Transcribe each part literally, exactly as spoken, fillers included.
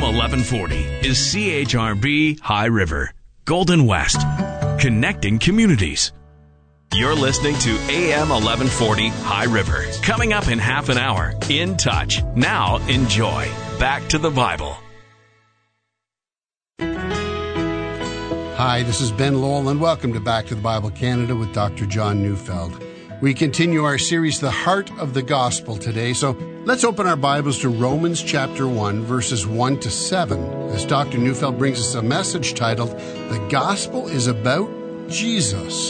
eleven forty is C H R B High River, Golden West, connecting communities. You're listening to A M eleven forty High River. Coming up in half an hour, In Touch. Now enjoy. Back to the Bible. Hi, this is Ben Lowell, and welcome to Back to the Bible Canada with Doctor John Neufeld. We continue our series, The Heart of the Gospel, today. So let's open our Bibles to Romans chapter one, verses one to seven, as Doctor Neufeld brings us a message titled, The Gospel is About Jesus.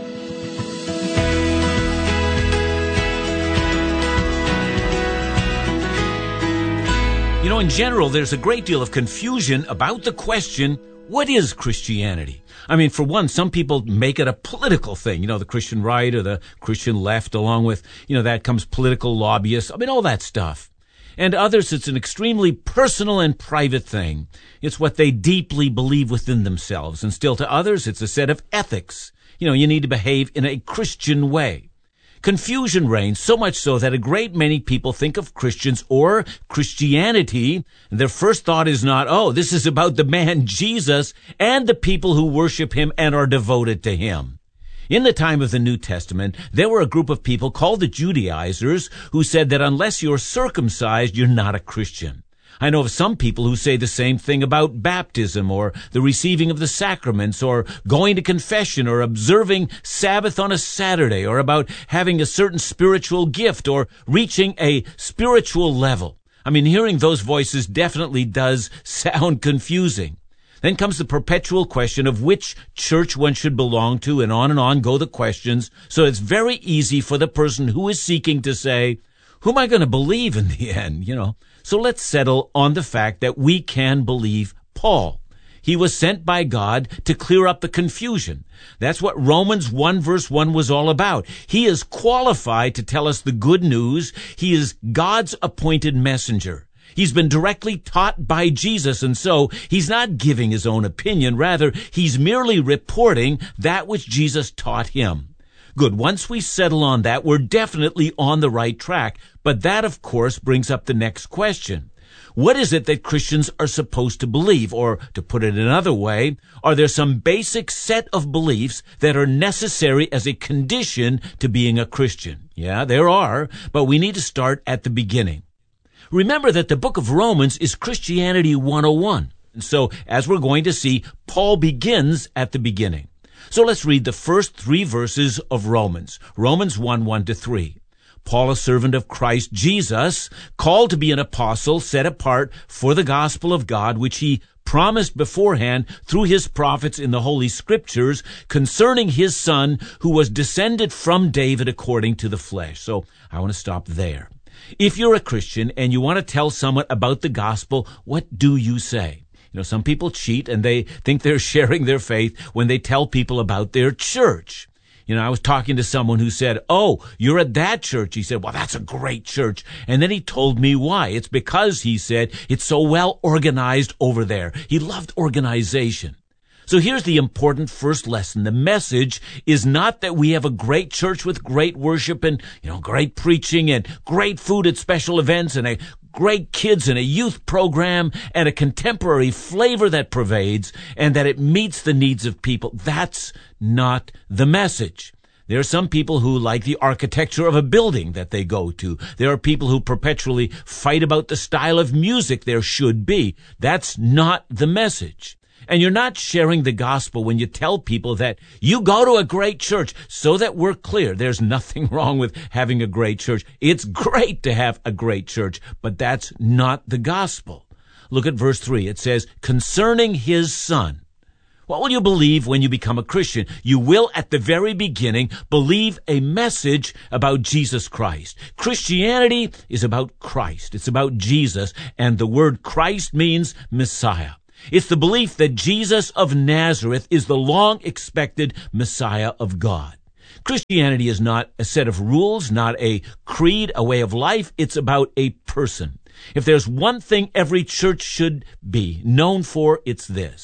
You know, in general, there's a great deal of confusion about the question, what is Christianity? I mean, for one, some people make it a political thing. You know, the Christian right or the Christian left, along with, you know, that comes political lobbyists. I mean, all that stuff. And others, it's an extremely personal and private thing. It's what they deeply believe within themselves. And still to others, it's a set of ethics. You know, you need to behave in a Christian way. Confusion reigns, so much so that a great many people think of Christians or Christianity, and their first thought is not, oh, this is about the man Jesus and the people who worship him and are devoted to him. In the time of the New Testament, there were a group of people called the Judaizers who said that unless you're circumcised, you're not a Christian. I know of some people who say the same thing about baptism or the receiving of the sacraments or going to confession or observing Sabbath on a Saturday or about having a certain spiritual gift or reaching a spiritual level. I mean, hearing those voices definitely does sound confusing. Then comes the perpetual question of which church one should belong to, and on and on go the questions. So it's very easy for the person who is seeking to say, who am I going to believe in the end, you know? So let's settle on the fact that we can believe Paul. He was sent by God to clear up the confusion. That's what Romans one verse one was all about. He is qualified to tell us the good news. He is God's appointed messenger. He's been directly taught by Jesus, and so he's not giving his own opinion. Rather, he's merely reporting that which Jesus taught him. Good. Once we settle on that, we're definitely on the right track. But that, of course, brings up the next question. What is it that Christians are supposed to believe? Or, to put it another way, are there some basic set of beliefs that are necessary as a condition to being a Christian? Yeah, there are, but we need to start at the beginning. Remember that the book of Romans is Christianity one oh one. And so, as we're going to see, Paul begins at the beginning. So let's read the first three verses of Romans. Romans one, one to three. Paul, a servant of Christ Jesus, called to be an apostle, set apart for the gospel of God, which he promised beforehand through his prophets in the Holy Scriptures concerning his Son, who was descended from David according to the flesh. So I want to stop there. If you're a Christian and you want to tell someone about the gospel, what do you say? You know, some people cheat and they think they're sharing their faith when they tell people about their church. You know, I was talking to someone who said, oh, you're at that church. He said, well, that's a great church. And then he told me why. It's because, he said, it's so well organized over there. He loved organization. So here's the important first lesson. The message is not that we have a great church with great worship and, you know, great preaching and great food at special events and a great kids and a youth program and a contemporary flavor that pervades and that it meets the needs of people. That's not the message. There are some people who like the architecture of a building that they go to. There are people who perpetually fight about the style of music there should be. That's not the message. And you're not sharing the gospel when you tell people that you go to a great church. So that we're clear, there's nothing wrong with having a great church. It's great to have a great church, but that's not the gospel. Look at verse three. It says, concerning his Son. What will you believe when you become a Christian? You will, at the very beginning, believe a message about Jesus Christ. Christianity is about Christ. It's about Jesus, and the word Christ means Messiah. It's the belief that Jesus of Nazareth is the long-expected Messiah of God. Christianity is not a set of rules, not a creed, a way of life. It's about a person. If there's one thing every church should be known for, it's this.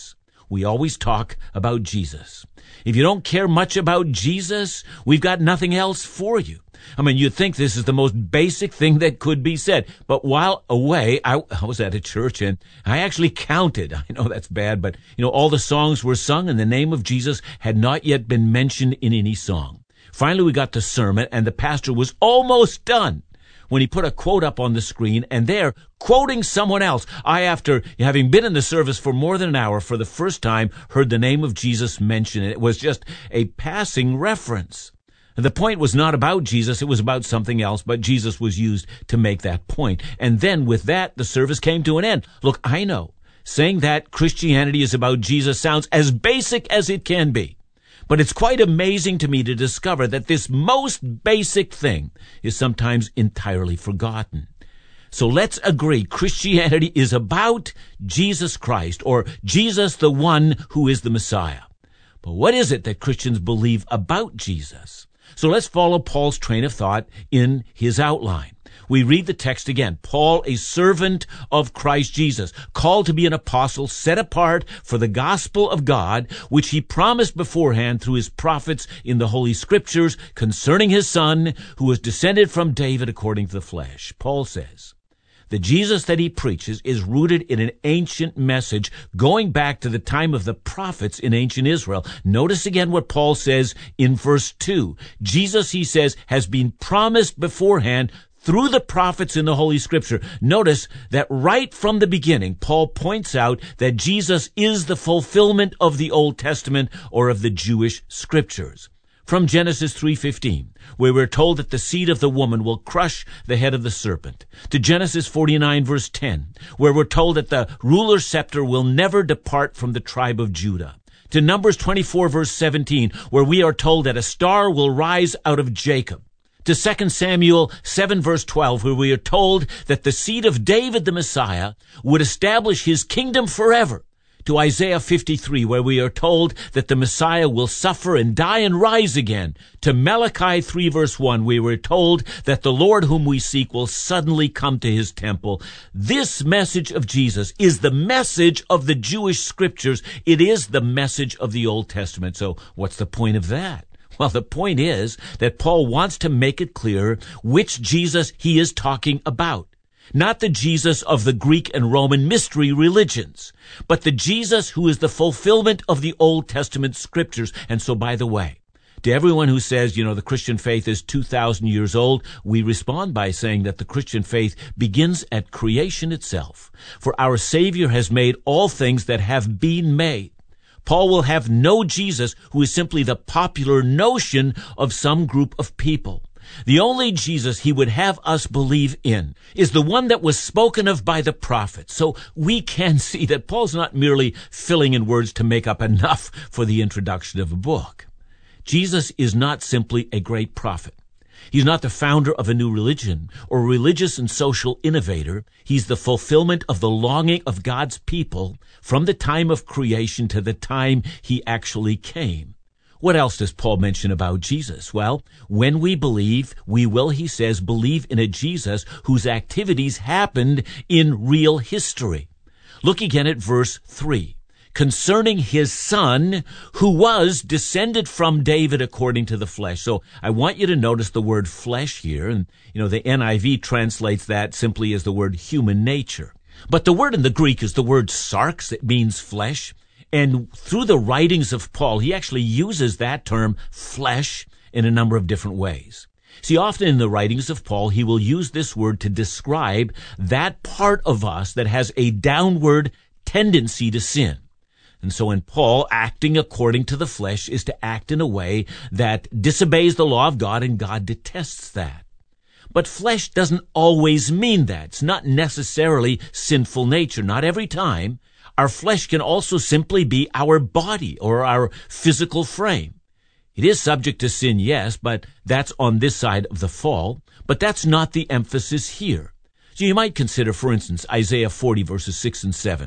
we always talk about Jesus. If you don't care much about Jesus, we've got nothing else for you. I mean, you'd think this is the most basic thing that could be said. But while away, I, I was at a church and I actually counted. I know that's bad, but, you know, all the songs were sung and the name of Jesus had not yet been mentioned in any song. Finally, we got to sermon and the pastor was almost done when he put a quote up on the screen, and there, quoting someone else, I, after having been in the service for more than an hour, for the first time, heard the name of Jesus mentioned. It was just a passing reference. The point was not about Jesus, it was about something else, but Jesus was used to make that point. And then with that, the service came to an end. Look, I know, saying that Christianity is about Jesus sounds as basic as it can be. But it's quite amazing to me to discover that this most basic thing is sometimes entirely forgotten. So let's agree, Christianity is about Jesus Christ, or Jesus the one who is the Messiah. But what is it that Christians believe about Jesus? So let's follow Paul's train of thought in his outline. We read the text again. Paul, a servant of Christ Jesus, called to be an apostle, set apart for the gospel of God, which he promised beforehand through his prophets in the Holy Scriptures concerning his Son, who was descended from David according to the flesh. Paul says, the Jesus that he preaches is rooted in an ancient message going back to the time of the prophets in ancient Israel. Notice again what Paul says in verse two. Jesus, he says, has been promised beforehand through the prophets in the Holy Scripture. Notice that right from the beginning, Paul points out that Jesus is the fulfillment of the Old Testament or of the Jewish Scriptures. From Genesis three fifteen, where we're told that the seed of the woman will crush the head of the serpent, to Genesis forty-nine verse ten, where we're told that the ruler's scepter will never depart from the tribe of Judah, to Numbers twenty-four verse seventeen, where we are told that a star will rise out of Jacob, to Second Samuel seven verse twelve, where we are told that the seed of David the Messiah would establish his kingdom forever, to Isaiah fifty-three, where we are told that the Messiah will suffer and die and rise again, to Malachi three verse one, where we are told that the Lord whom we seek will suddenly come to his temple. This message of Jesus is the message of the Jewish Scriptures. It is the message of the Old Testament. So what's the point of that? Well, the point is that Paul wants to make it clear which Jesus he is talking about. Not the Jesus of the Greek and Roman mystery religions, but the Jesus who is the fulfillment of the Old Testament Scriptures. And so, by the way, to everyone who says, you know, the Christian faith is two thousand years old, we respond by saying that the Christian faith begins at creation itself. For our Savior has made all things that have been made. Paul will have no Jesus who is simply the popular notion of some group of people. The only Jesus he would have us believe in is the one that was spoken of by the prophets. So we can see that Paul's not merely filling in words to make up enough for the introduction of a book. Jesus is not simply a great prophet. He's not the founder of a new religion or religious and social innovator. He's the fulfillment of the longing of God's people from the time of creation to the time he actually came. What else does Paul mention about Jesus? Well, when we believe, we will, he says, believe in a Jesus whose activities happened in real history. Look again at verse three. Concerning his Son, who was descended from David according to the flesh. So I want you to notice the word flesh here. And, you know, the N I V translates that simply as the word human nature. But the word in the Greek is the word sarx. It means flesh. And through the writings of Paul, he actually uses that term flesh in a number of different ways. See, often in the writings of Paul, he will use this word to describe that part of us that has a downward tendency to sin. And so in Paul, acting according to the flesh is to act in a way that disobeys the law of God, and God detests that. But flesh doesn't always mean that. It's not necessarily sinful nature. Not every time. Our flesh can also simply be our body or our physical frame. It is subject to sin, yes, but that's on this side of the fall. But that's not the emphasis here. So you might consider, for instance, Isaiah forty verses six and seven.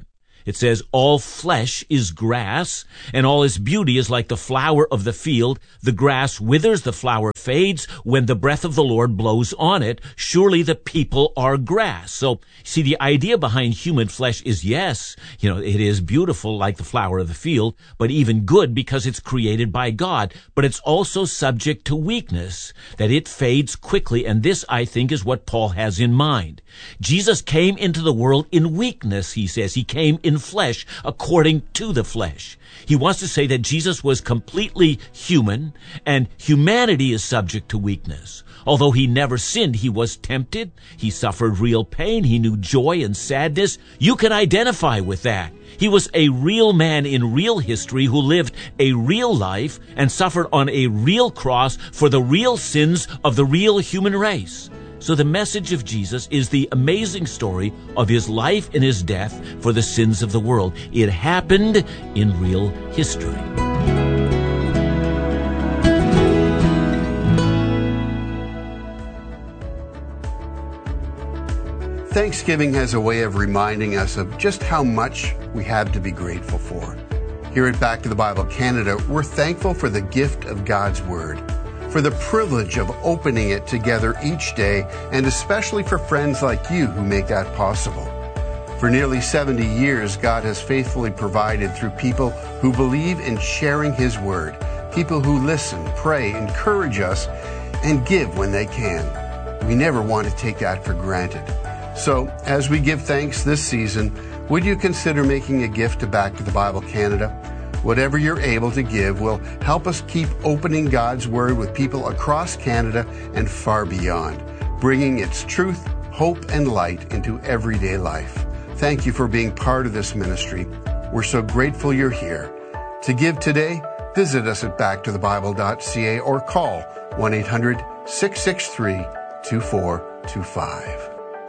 It says, all flesh is grass, and all its beauty is like the flower of the field. The grass withers, the flower fades when the breath of the Lord blows on it. Surely the people are grass. So, see, the idea behind human flesh is, yes, you know, it is beautiful like the flower of the field, but even good because it's created by God. But it's also subject to weakness, that it fades quickly, and this, I think, is what Paul has in mind. Jesus came into the world in weakness, he says. He came in flesh, according to the flesh. He wants to say that Jesus was completely human, and humanity is subject to weakness. Although he never sinned, he was tempted. He suffered real pain. He knew joy and sadness. You can identify with that. He was a real man in real history who lived a real life and suffered on a real cross for the real sins of the real human race. So the message of Jesus is the amazing story of his life and his death for the sins of the world. It happened in real history. Thanksgiving has a way of reminding us of just how much we have to be grateful for. Here at Back to the Bible Canada, we're thankful for the gift of God's Word, for the privilege of opening it together each day, and especially for friends like you who make that possible. For nearly seventy years, God has faithfully provided through people who believe in sharing His Word, people who listen, pray, encourage us, and give when they can. We never want to take that for granted. So, as we give thanks this season, would you consider making a gift to Back to the Bible Canada? Whatever you're able to give will help us keep opening God's Word with people across Canada and far beyond, bringing its truth, hope, and light into everyday life. Thank you for being part of this ministry. We're so grateful you're here. To give today, visit us at back to the bible dot c a or call one eight hundred, six six three, two four two five.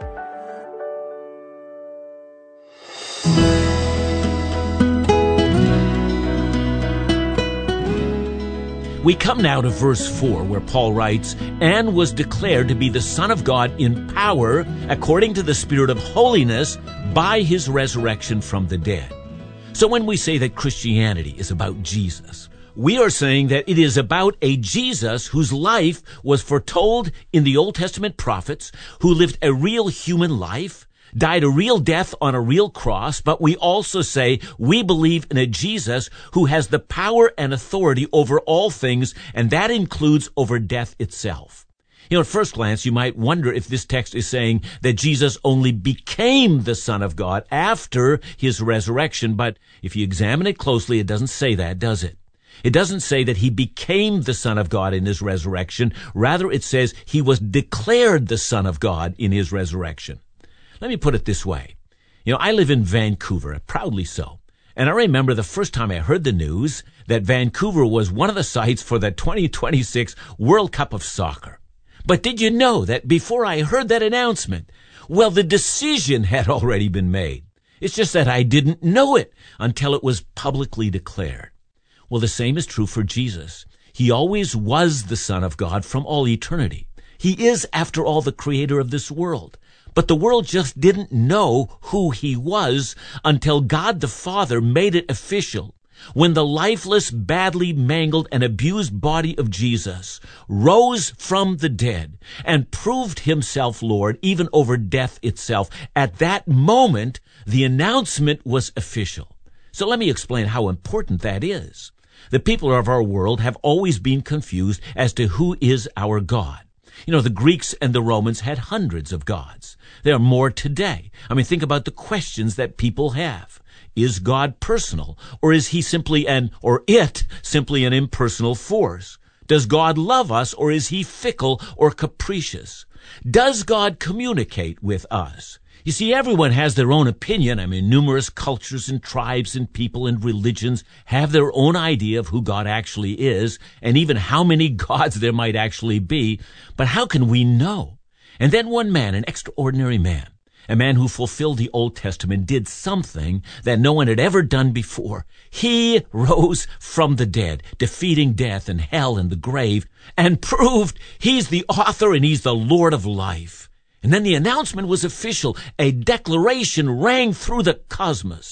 We come now to verse four, where Paul writes, and was declared to be the Son of God in power, according to the Spirit of holiness, by his resurrection from the dead. So when we say that Christianity is about Jesus, we are saying that it is about a Jesus whose life was foretold in the Old Testament prophets, who lived a real human life, died a real death on a real cross, but we also say we believe in a Jesus who has the power and authority over all things, and that includes over death itself. You know, at first glance, you might wonder if this text is saying that Jesus only became the Son of God after his resurrection, but if you examine it closely, it doesn't say that, does it? It doesn't say that he became the Son of God in his resurrection. Rather, it says he was declared the Son of God in his resurrection. Let me put it this way. You know, I live in Vancouver, proudly so. And I remember the first time I heard the news that Vancouver was one of the sites for the twenty twenty-six World Cup of Soccer. But did you know that before I heard that announcement, well, the decision had already been made. It's just that I didn't know it until it was publicly declared. Well, the same is true for Jesus. He always was the Son of God from all eternity. He is, after all, the creator of this world. But the world just didn't know who he was until God the Father made it official, when the lifeless, badly mangled, and abused body of Jesus rose from the dead and proved himself Lord even over death itself. At that moment, the announcement was official. So let me explain how important that is. The people of our world have always been confused as to who is our God. You know, the Greeks and the Romans had hundreds of gods. There are more today. I mean, think about the questions that people have. Is God personal, or is he simply an, or it simply an impersonal force? Does God love us, or is he fickle or capricious? Does God communicate with us? You see, everyone has their own opinion. I mean, numerous cultures and tribes and people and religions have their own idea of who God actually is, and even how many gods there might actually be. But how can we know? And then one man, an extraordinary man, a man who fulfilled the Old Testament, did something that no one had ever done before. He rose from the dead, defeating death and hell and the grave, and proved he's the author and he's the Lord of life. And then the announcement was official. A declaration rang through the cosmos.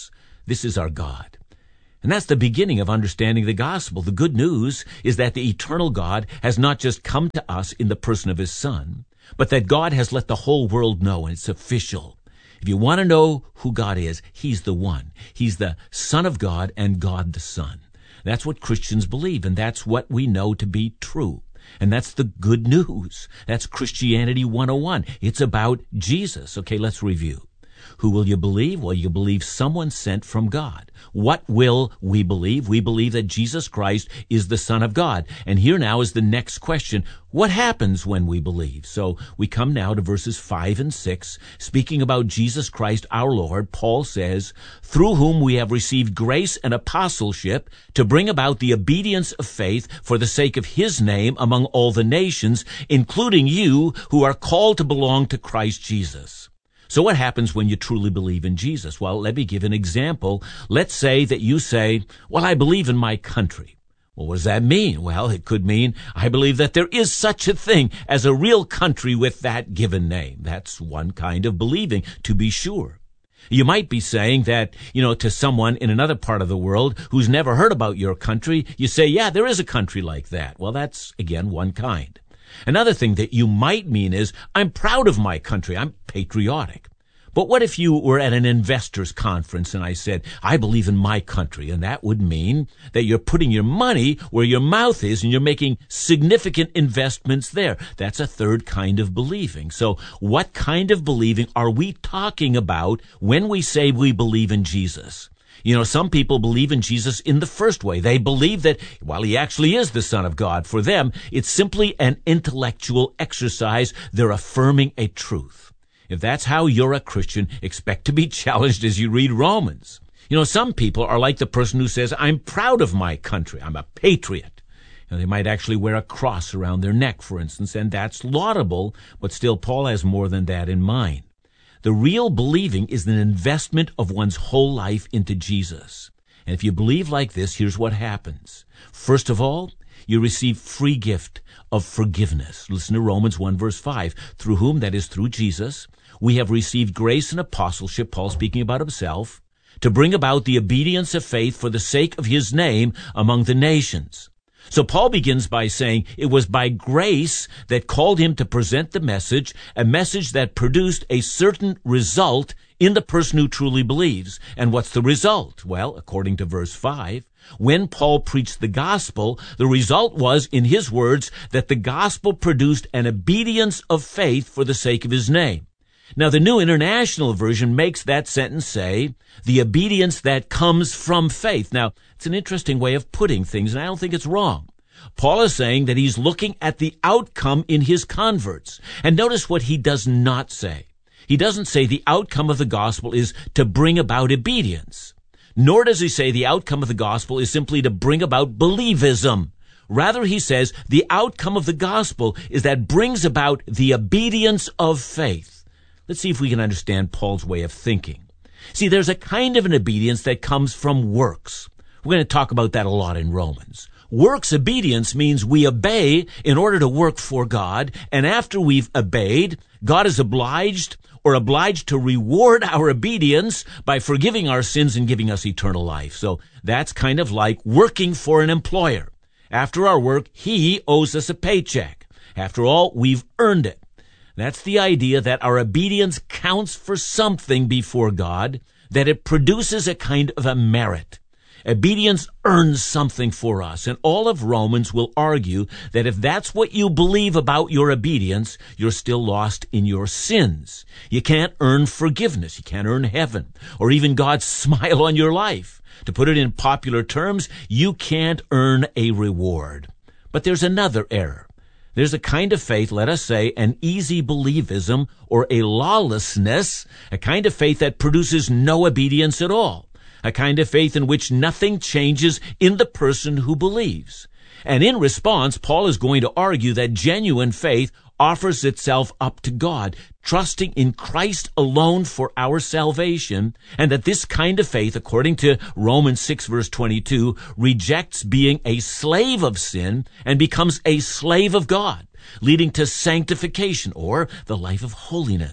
This is our God. And that's the beginning of understanding the gospel. The good news is that the eternal God has not just come to us in the person of his Son, but that God has let the whole world know, and it's official. If you want to know who God is, he's the one. He's the Son of God and God the Son. That's what Christians believe, and that's what we know to be true. And that's the good news. That's Christianity one oh one. It's about Jesus. Okay, let's review. Who will you believe? Well, you believe someone sent from God. What will we believe? We believe that Jesus Christ is the Son of God. And here now is the next question. What happens when we believe? So we come now to verses five and six. Speaking about Jesus Christ our Lord, Paul says, through whom we have received grace and apostleship to bring about the obedience of faith for the sake of his name among all the nations, including you who are called to belong to Christ Jesus. So what happens when you truly believe in Jesus? Well, let me give an example. Let's say that you say, well, I believe in my country. Well, what does that mean? Well, it could mean I believe that there is such a thing as a real country with that given name. That's one kind of believing, to be sure. You might be saying that, you know, to someone in another part of the world who's never heard about your country, you say, yeah, there is a country like that. Well, that's, again, one kind. Another thing that you might mean is, I'm proud of my country. I'm patriotic. But what if you were at an investors conference and I said, I believe in my country? And that would mean that you're putting your money where your mouth is and you're making significant investments there. That's a third kind of believing. So what kind of believing are we talking about when we say we believe in Jesus? You know, some people believe in Jesus in the first way. They believe that, while he actually is the Son of God, for them, it's simply an intellectual exercise. They're affirming a truth. If that's how you're a Christian, expect to be challenged as you read Romans. You know, some people are like the person who says, I'm proud of my country. I'm a patriot. You know, they might actually wear a cross around their neck, for instance, and that's laudable, but still Paul has more than that in mind. The real believing is an investment of one's whole life into Jesus. And if you believe like this, here's what happens. First of all, you receive free gift of forgiveness. Listen to Romans one verse five. Through whom, that is through Jesus, we have received grace and apostleship, Paul speaking about himself, to bring about the obedience of faith for the sake of his name among the nations. So Paul begins by saying it was by grace that called him to present the message, a message that produced a certain result in the person who truly believes. And what's the result? Well, according to verse five, when Paul preached the gospel, the result was, in his words, that the gospel produced an obedience of faith for the sake of his name. Now, the New International Version makes that sentence say, the obedience that comes from faith. Now, it's an interesting way of putting things, and I don't think it's wrong. Paul is saying that he's looking at the outcome in his converts. And notice what he does not say. He doesn't say the outcome of the gospel is to bring about obedience. Nor does he say the outcome of the gospel is simply to bring about believism. Rather, he says the outcome of the gospel is that brings about the obedience of faith. Let's see if we can understand Paul's way of thinking. See, there's a kind of an obedience that comes from works. We're going to talk about that a lot in Romans. Works obedience means we obey in order to work for God, and after we've obeyed, God is obliged or obliged to reward our obedience by forgiving our sins and giving us eternal life. So that's kind of like working for an employer. After our work, he owes us a paycheck. After all, we've earned it. That's the idea that our obedience counts for something before God, that it produces a kind of a merit. Obedience earns something for us, and all of Romans will argue that if that's what you believe about your obedience, you're still lost in your sins. You can't earn forgiveness. You can't earn heaven, or even God's smile on your life. To put it in popular terms, you can't earn a reward. But there's another error. There's a kind of faith, let us say, an easy believism or a lawlessness, a kind of faith that produces no obedience at all. A kind of faith in which nothing changes in the person who believes. And in response, Paul is going to argue that genuine faith offers itself up to God, trusting in Christ alone for our salvation, and that this kind of faith, according to Romans six verse twenty-two, rejects being a slave of sin and becomes a slave of God, leading to sanctification or the life of holiness.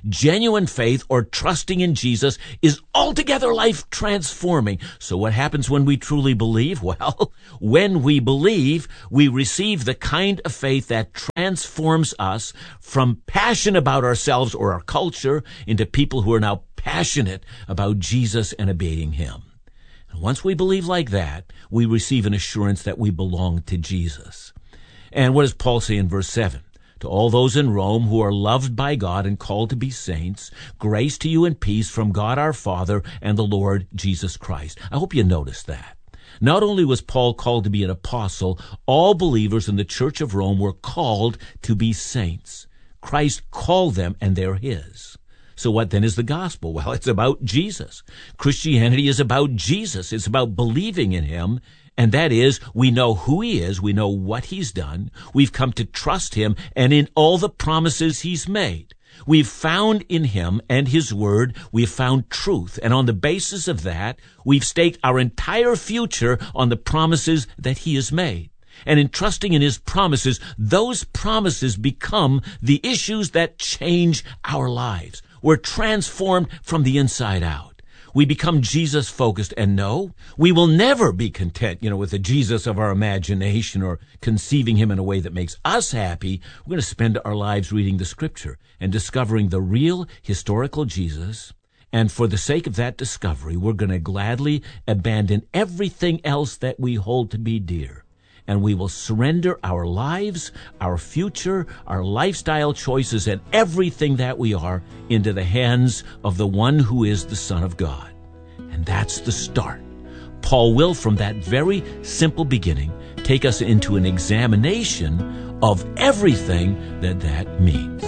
genuine faith or trusting in Jesus is altogether life-transforming. So what happens when we truly believe? Well, when we believe, we receive the kind of faith that transforms us from passion about ourselves or our culture into people who are now passionate about Jesus and obeying him. And once we believe like that, we receive an assurance that we belong to Jesus. And what does Paul say in verse seven? To all those in Rome who are loved by God and called to be saints, grace to you and peace from God our Father and the Lord Jesus Christ. I hope you noticed that. Not only was Paul called to be an apostle, all believers in the Church of Rome were called to be saints. Christ called them, and they're his. So what then is the gospel? Well, it's about Jesus. Christianity is about Jesus. It's about believing in him. And that is, we know who he is. We know what he's done. We've come to trust him and in all the promises he's made. We've found in him and his word, we've found truth. And on the basis of that, we've staked our entire future on the promises that he has made. And in trusting in his promises, those promises become the issues that change our lives. We're transformed from the inside out. We become Jesus-focused, and no, we will never be content, you know, with the Jesus of our imagination or conceiving him in a way that makes us happy. We're going to spend our lives reading the Scripture and discovering the real historical Jesus. And for the sake of that discovery, we're going to gladly abandon everything else that we hold to be dear. And we will surrender our lives, our future, our lifestyle choices, and everything that we are into the hands of the one who is the Son of God. And that's the start. Paul will, from that very simple beginning, take us into an examination of everything that that means.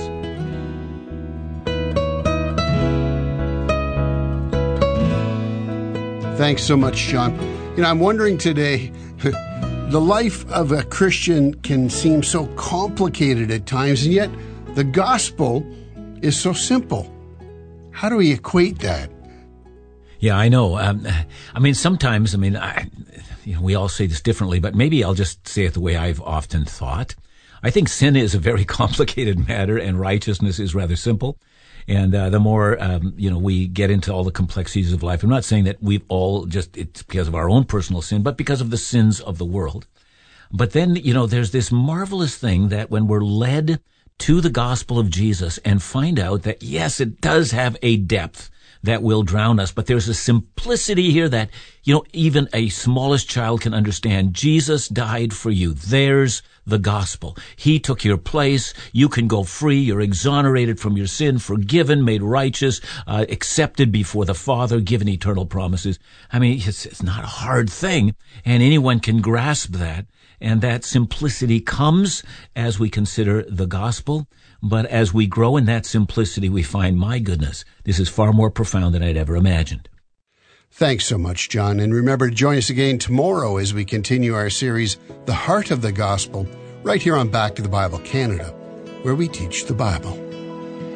Thanks so much, John. You know, I'm wondering today, the life of a Christian can seem so complicated at times, and yet the gospel is so simple. How do we equate that? Yeah, I know. Um, I mean, sometimes, I mean, I, you know, we all say this differently, but maybe I'll just say it the way I've often thought. I think sin is a very complicated matter, and righteousness is rather simple. And uh, the more, um, you know, we get into all the complexities of life, I'm not saying that we've all just, it's because of our own personal sin, but because of the sins of the world. But then, you know, there's this marvelous thing that when we're led to the gospel of Jesus and find out that, yes, it does have a depth that will drown us, but there's a simplicity here that, you know, even a smallest child can understand. Jesus died for you. There's the gospel. He took your place. You can go free. You're exonerated from your sin, forgiven, made righteous, uh, accepted before the Father, given eternal promises. I mean, it's, it's not a hard thing, and anyone can grasp that. And that simplicity comes as we consider the gospel. But as we grow in that simplicity, we find, my goodness, this is far more profound than I'd ever imagined. Thanks so much, John. And remember to join us again tomorrow as we continue our series, The Heart of the Gospel, right here on Back to the Bible Canada, where we teach the Bible.